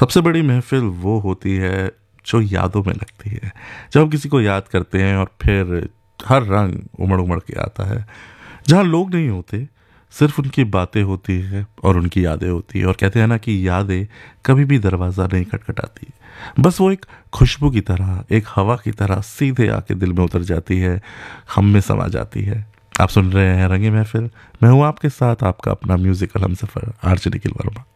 सबसे बड़ी महफ़िल वो होती है जो यादों में लगती है। जब हम किसी को याद करते हैं और फिर हर रंग उमड़-उमड़ के आता है। जहाँ लोग नहीं होते, सिर्फ़ उनकी बातें होती हैं और उनकी यादें होती हैं और कहते हैं ना कि यादें कभी भी दरवाज़ा नहीं खटखटाती। बस वो एक खुशबू की तरह, एक हवा की तरह सीधे आके दिल में उतर जाती है, हम में समा जाती है। आप सुन रहे हैं रंगे महफ़िल, मैं हूँ आपके साथ आपका अपना म्यूज़िकल हमसफ़र आरजे निखिल वर्मा।